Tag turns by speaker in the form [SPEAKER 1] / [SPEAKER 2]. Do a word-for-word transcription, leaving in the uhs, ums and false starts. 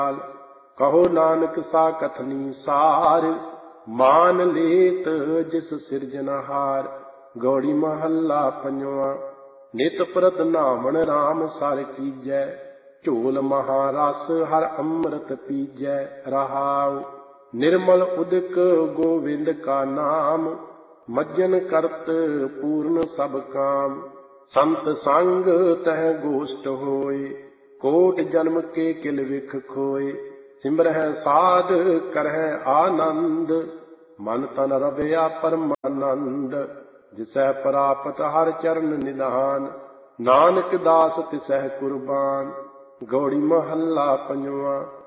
[SPEAKER 1] ਕਹੋ ਨਾਨਕ ਸਾ ਕਥਨੀ ਸਾਰ, ਮਾਨ ਲੇਤ ਜਿਸ ਸਿਰਜਨਹਾਰ। ਗੌੜੀ ਮਹੱਲਾ ਪੰਜਵਾਂ। ਨਿਤ ਪ੍ਰਤ ਨਾਵਣ ਰਾਮ ਸਰ ਕੀਜੈ, ਝੋਲ ਮਹਾਰਸ ਹਰ ਅੰਮ੍ਰਿਤ ਪੀਜੈ। ਰਹਾਉ ਨਿਰਮਲ ਉਦਕ ਗੋਵਿੰਦ ਕਾ ਨਾਮ, ਮੱਜਨ ਕਰਤ ਪੂਰਨ ਸਭ ਕਾਮ। ਸੰਤ ਸੰਗ ਤਹਿ ਗੋਸ਼ਟ ਹੋਏ, ਕੋਟ ਜਨਮ ਕੇ ਕਿਲ ਵਿਖ ਖੋਏ। ਸਿਮਰਹਿ ਸਾਧ ਕਰਹਿ ਆਨੰਦ, ਮਨ ਤਨ ਰਵਿਆ ਪਰਮਾਨੰਦ। ਜਿਸਹਿ ਪ੍ਰਾਪਤ ਹਰ ਚਰਨ ਨਿਧਾਨ, ਨਾਨਕ ਦਾਸ ਤਿਸਹਿ ਕੁਰਬਾਨ। ਗੌੜੀ ਮਹੱਲਾ ਪੰਜਵਾਂ।